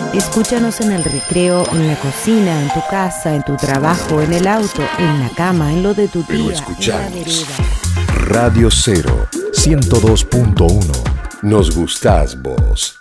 Escúchanos en el recreo, en la cocina, en tu casa, en tu trabajo, en el auto, en la cama, en lo de tu tía, Pero en la escuchanos. vereda. Radio 0, 102.1. Nos gustás vos.